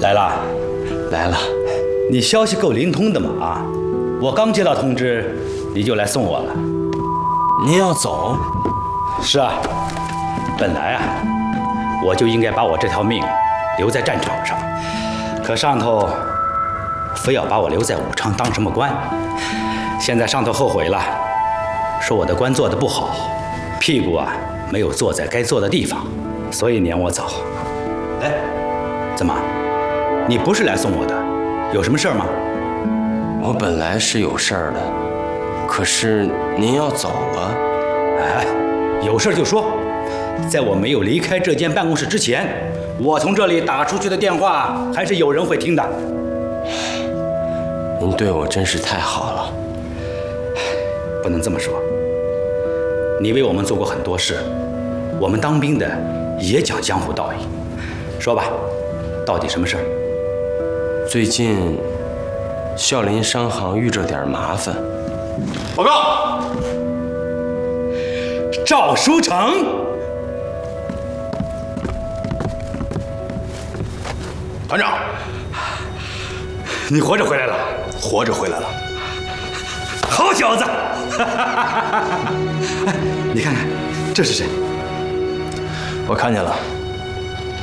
来了， 来了。 你消息够灵通的嘛啊！我刚接到通知，你就来送我了。 您要走？ 是啊，本来啊，我就应该把我这条命留在战场上，可上头非要把我留在武昌当什么官。现在上头后悔了，说我的官做得不好，屁股啊没有坐在该坐的地方，所以撵我走。哎，怎么？你不是来送我的？有什么事儿吗？ 我本来是有事儿的，可是您要走了。 哎，有事就说。在我没有离开这间办公室之前，我从这里打出去的电话还是有人会听的。 您对我真是太好了。 不能这么说。你为我们做过很多事，我们当兵的也讲江湖道义。说吧，到底什么事儿？ 最近孝林商行遇着点麻烦。 报告，赵书成， 团长， 你活着回来了， 活着回来了。 好小子！你看看，这是谁？ 我看见了。